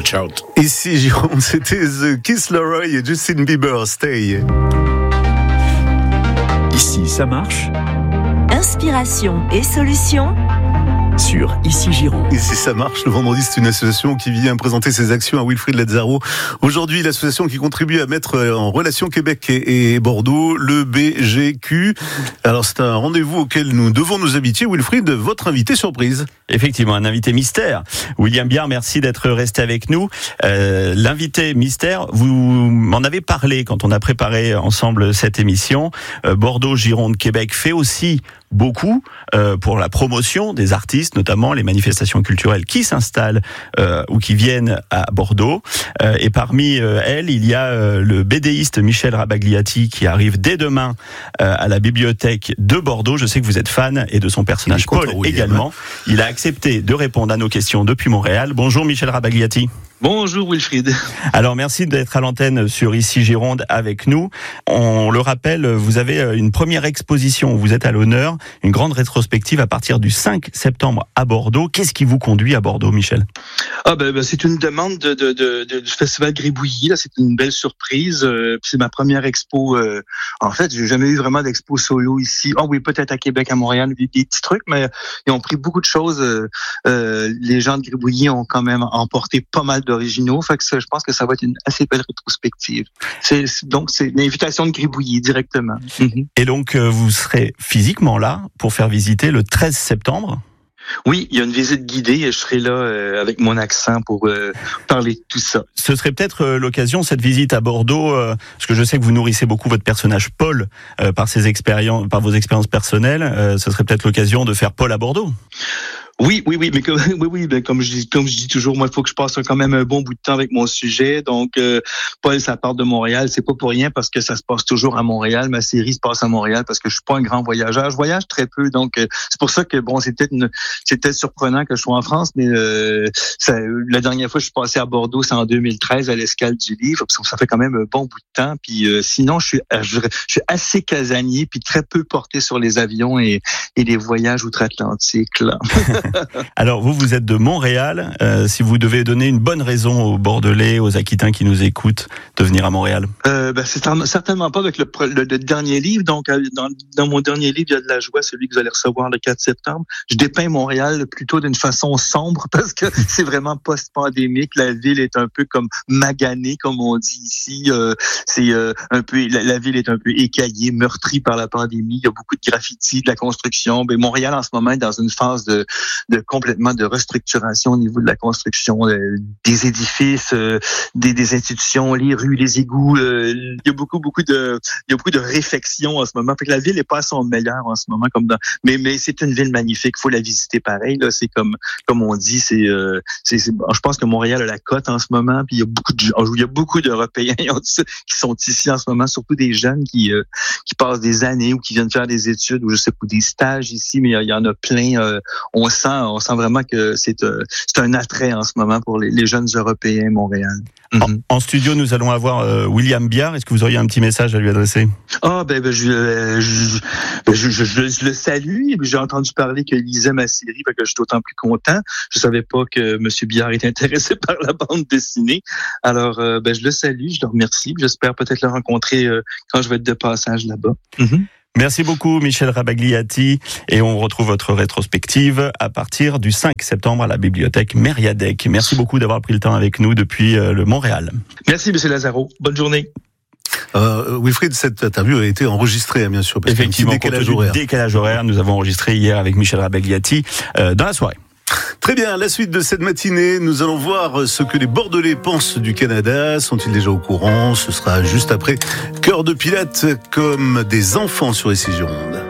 Watch Out. Ici, Gironde, c'était The Kiss Laroi et Justin Bieber, Stay. Ici, ça marche. Inspiration et solutions Sur Ici Gironde. Ici, ça marche. Le vendredi, c'est une association qui vient présenter ses actions à Wilfried Lazzaro. Aujourd'hui, l'association qui contribue à mettre en relation Québec et Bordeaux, le BGQ. Alors, c'est un rendez-vous auquel nous devons nous habituer. Wilfried, votre invité surprise. Effectivement, un invité mystère. William Biard, merci d'être resté avec nous. L'invité mystère, vous m'en avez parlé quand on a préparé ensemble cette émission. Bordeaux, Gironde, Québec fait aussi beaucoup pour la promotion des artistes, notamment les manifestations culturelles qui s'installent ou qui viennent à Bordeaux. Et parmi elles, il y a le BDiste Michel Rabagliati qui arrive dès demain à la bibliothèque de Bordeaux. Je sais que vous êtes fan et de son personnage Paul également. Il a accepté de répondre à nos questions depuis Montréal. Bonjour Michel Rabagliati. Bonjour Wilfried. Alors merci d'être à l'antenne sur Ici Gironde avec nous. On le rappelle, vous avez une première exposition où vous êtes à l'honneur, une grande rétrospective à partir du 5 septembre à Bordeaux. Qu'est-ce qui vous conduit à Bordeaux, Michel ? C'est une demande du Festival Gribouillis. Là, c'est une belle surprise. C'est ma première expo. En fait, j'ai jamais eu vraiment d'expo solo ici. Ah oui, peut-être à Québec, à Montréal, des petits trucs, mais ils ont pris beaucoup de choses. Les gens de Gribouillis ont quand même emporté pas mal d'originaux. Fait que je pense que ça va être une assez belle rétrospective. Donc, c'est une invitation de Gribouillis directement. Mm-hmm. Et donc, vous serez physiquement là pour faire visiter le 13 septembre ? Oui, il y a une visite guidée et je serai là avec mon accent pour parler de tout ça. Ce serait peut-être l'occasion, cette visite à Bordeaux, parce que je sais que vous nourrissez beaucoup votre personnage Paul par vos expériences personnelles. Ce serait peut-être l'occasion de faire Paul à Bordeaux. Oui, mais comme je dis toujours, moi, il faut que je passe quand même un bon bout de temps avec mon sujet. Donc, Paul, ça part de Montréal. C'est pas pour rien parce que ça se passe toujours à Montréal. Ma série se passe à Montréal parce que je suis pas un grand voyageur. Je voyage très peu, donc c'est pour ça que c'est peut-être surprenant que je sois en France, mais la dernière fois que je suis passé à Bordeaux, c'est en 2013 à l'escale du Livre. Ça fait quand même un bon bout de temps. Puis sinon, je suis assez casanier puis très peu porté sur les avions et les voyages outre-Atlantique là. Alors vous êtes de Montréal. Si vous devez donner une bonne raison aux Bordelais, aux Aquitains qui nous écoutent, de venir à Montréal. C'est certainement pas avec le dernier livre. Donc dans mon dernier livre, il y a de la joie, celui que vous allez recevoir le 4 septembre. Je dépeins Montréal plutôt d'une façon sombre parce que c'est vraiment post-pandémique. La ville est un peu comme maganée, comme on dit ici. C'est un peu la ville est un peu écaillée, meurtrie par la pandémie. Il y a beaucoup de graffitis, de la construction. Montréal en ce moment est dans une phase de complètement de restructuration au niveau de la construction des édifices, des institutions, les rues, les égouts. Il y a beaucoup de réfection en ce moment. Fait que la ville est pas à son meilleur en ce moment mais c'est une ville magnifique. Faut la visiter pareil là. C'est comme on dit, je pense que Montréal a la cote en ce moment. Puis il y a beaucoup d'Européens qui sont ici en ce moment, surtout des jeunes qui passent des années ou qui viennent faire des études ou je sais pas des stages ici. Mais il y en a plein. On sent vraiment que c'est un attrait en ce moment pour les jeunes Européens Montréal. Mm-hmm. En studio, nous allons avoir William Biard. Est-ce que vous auriez un petit message à lui adresser? Je le salue. J'ai entendu parler qu'il lisait ma série, fait que je suis d'autant plus content. Je savais pas que M. Biard est intéressé par la bande dessinée. Alors, je le salue, je le remercie. J'espère peut-être le rencontrer quand je vais être de passage là-bas. Mm-hmm. Merci beaucoup Michel Rabagliati et on retrouve votre rétrospective à partir du 5 septembre à la bibliothèque Mériadec. Merci beaucoup d'avoir pris le temps avec nous depuis le Montréal. Merci M. Lazzaro, bonne journée. Wilfried, cette interview a été enregistrée bien sûr. Parce effectivement, décalage horaire, nous avons enregistré hier avec Michel Rabagliati dans la soirée. Très bien, la suite de cette matinée, nous allons voir ce que les Bordelais pensent du Canada. Sont-ils déjà au courant ? Ce sera juste après Cœur de Pilate comme des enfants sur Ici Gironde.